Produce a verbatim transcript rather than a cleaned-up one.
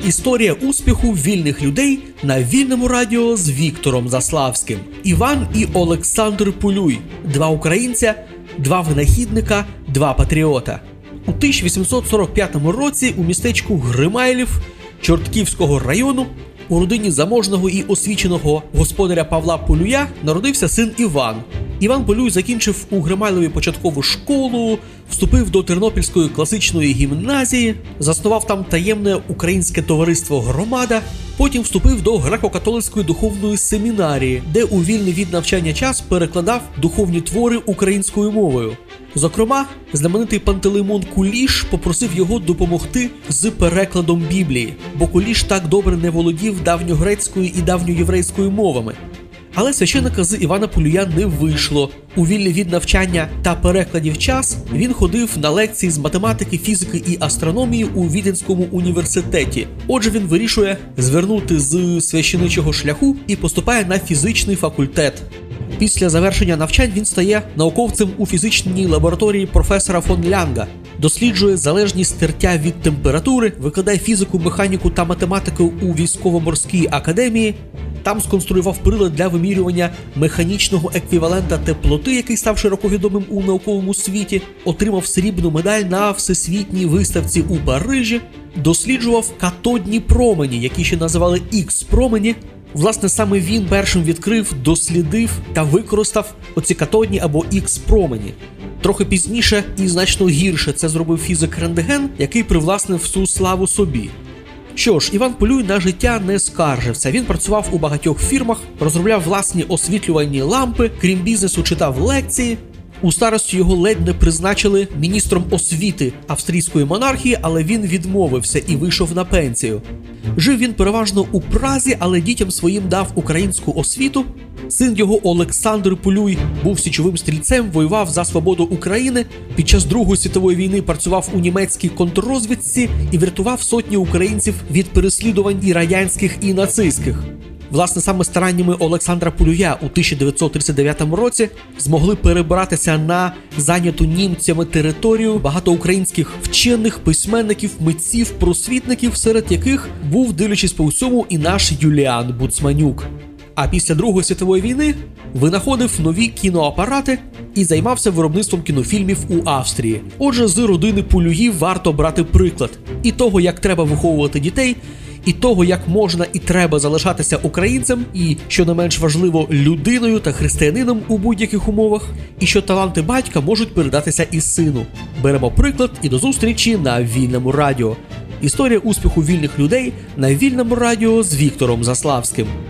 Історія успіху вільних людей на Вільному радіо з Віктором Заславським. Іван і Олександр Пулюй – два українця, два винахідника, два патріота. У тисяча вісімсот сорок п'ятому році у містечку Гримайлів Чортківського району у родині заможного і освіченого господаря Павла Пулюя народився син Іван. Іван Пулюй закінчив у Гримайлові початкову школу, вступив до Тернопільської класичної гімназії, заснував там таємне українське товариство «Громада», потім вступив до греко-католицької духовної семінарії, де у вільний від навчання час перекладав духовні твори українською мовою. Зокрема, знаменитий Пантелеймон Куліш попросив його допомогти з перекладом Біблії, бо Куліш так добре не володів давньогрецькою і давньоєврейською мовами. Але священика з Івана Пулюя не вийшло. У вільний від навчання та перекладів час він ходив на лекції з математики, фізики і астрономії у Віденському університеті. Отже, він вирішує звернути з священичого шляху і поступає на фізичний факультет. Після завершення навчань він стає науковцем у фізичній лабораторії професора фон Лянга, досліджує залежність тертя від температури, викладає фізику, механіку та математику у військово-морській академії. Там сконструював прилад для вимірювання механічного еквівалента теплоти, який став широко відомим у науковому світі, отримав срібну медаль на всесвітній виставці у Парижі, досліджував катодні промені, які ще називали Ікс-промені. Власне, саме він першим відкрив, дослідив та використав оці катодні або Ікс-промені. Трохи пізніше і значно гірше це зробив фізик Рентген, який привласнив всю славу собі. Що ж, Іван Пулюй на життя не скаржився. Він працював у багатьох фірмах, розробляв власні освітлювальні лампи, крім бізнесу читав лекції. У старості його ледь не призначили міністром освіти австрійської монархії, але він відмовився і вийшов на пенсію. Жив він переважно у Празі, але дітям своїм дав українську освіту. Син його Олександр Пулюй був січовим стрільцем, воював за свободу України. Під час Другої світової війни працював у німецькій контррозвідці і врятував сотні українців від переслідувань і радянських, і нацистських. Власне, саме стараннями Олександра Пулюя у тисяча дев'ятсот тридцять дев'ятому році змогли перебратися на зайняту німцями територію багато українських вчених, письменників, митців, просвітників, серед яких був, дивлячись по всьому, і наш Юліан Буцманюк. А після Другої світової війни винаходив нові кіноапарати і займався виробництвом кінофільмів у Австрії. Отже, з родини Пулюїв варто брати приклад і того, як треба виховувати дітей, і того, як можна і треба залишатися українцем, і, що не менш важливо, людиною та християнином у будь-яких умовах, і що таланти батька можуть передатися і сину. Беремо приклад і до зустрічі на Вільному радіо. Історія успіху вільних людей на Вільному радіо з Віктором Заславським.